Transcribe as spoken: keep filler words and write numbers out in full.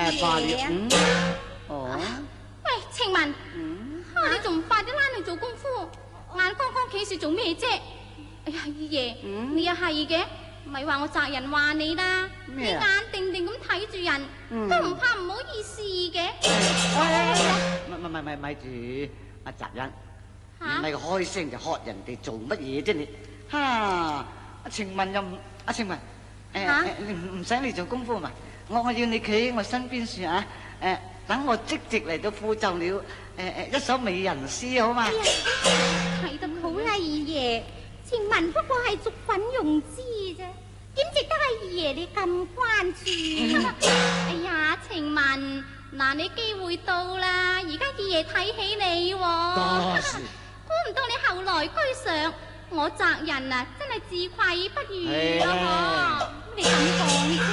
嘢啊？ 哦， 喂，晴雯， 嗯， 啊，你仲唔快啲拉嚟做功夫？眼光光企住做咩啫？哎呀，二爺， 嗯你又係嘅，咪話我責人話你啦。你咩啊眼定定咁睇住人， 嗯都唔怕唔好意思嘅。 咪咪咪咪咪住，阿澤欣， 嚇唔係開聲就喝人哋做乜嘢啫你？哈，阿晴雯又唔，阿晴雯，誒嚇誒，你唔唔使你做功夫嘛？我我要你企喺我身邊算啊，誒，等我即席嚟到輔奏了，誒誒一首美人詩好嘛？ 睇得好啦，二爺。晴雯不過係俗品用之啫，點值得係二爺你咁關注？哎呀，晴雯，嗱你機會到啦，而家二爺睇起你喎。 多事估唔到你後來居上，我責人啊，真係自愧不如係咯。你咁